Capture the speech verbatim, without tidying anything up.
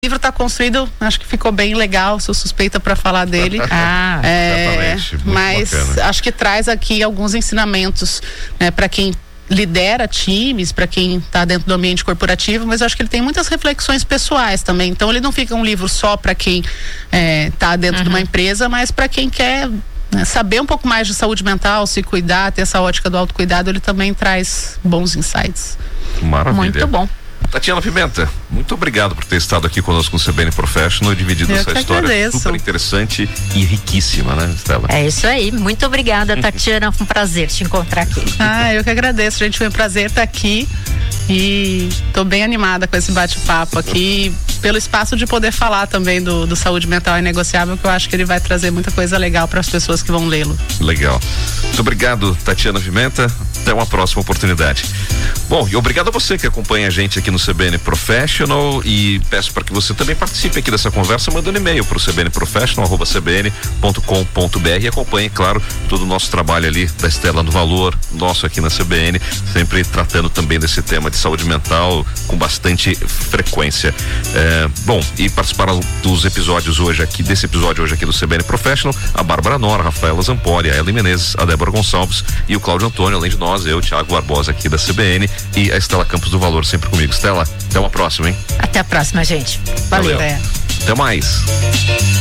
O livro está construído, acho que ficou bem legal, sou suspeita para falar dele. Ah, é, exatamente. Mas bacana. Acho que traz aqui alguns ensinamentos, né, para quem lidera times, para quem está dentro do ambiente corporativo, mas eu acho que ele tem muitas reflexões pessoais também. Então ele não fica um livro só para quem está é, dentro uhum. de uma empresa, mas para quem quer, né, saber um pouco mais de saúde mental, se cuidar, ter essa ótica do autocuidado. Ele também traz bons insights. Maravilha. Muito bom. Tatiana Pimenta, muito obrigado por ter estado aqui conosco no C B N Professional e dividido eu essa história agradeço. super interessante e riquíssima, né, Estela? É isso aí, muito obrigada, Tatiana, foi um prazer te encontrar aqui. Ah, eu que agradeço, gente, foi um prazer estar aqui e tô bem animada com esse bate-papo aqui, pelo espaço de poder falar também do, do saúde mental inegociável, que eu acho que ele vai trazer muita coisa legal para as pessoas que vão lê-lo. Legal. Muito obrigado, Tatiana Pimenta. Até uma próxima oportunidade. Bom, e obrigado a você que acompanha a gente aqui no C B N Professional e peço para que você também participe aqui dessa conversa mandando e-mail para o c b n professional arroba c b n ponto com ponto b r e acompanhe, claro, todo o nosso trabalho ali da Estela do Valor, nosso aqui na C B N, sempre tratando também desse tema de saúde mental com bastante frequência. É, bom, e participaram dos episódios hoje aqui, desse episódio hoje aqui do C B N Professional, a Bárbara Nora, a Rafaela Zampori, a Ellen Menezes, a Débora Gonçalves e o Cláudio Antônio, além de nós, eu, Thiago Barbosa aqui da C B N e a Estela Campos do Valor sempre comigo. Estela, até uma próxima, hein? Até a próxima, gente. Valeu. Valeu. Até mais.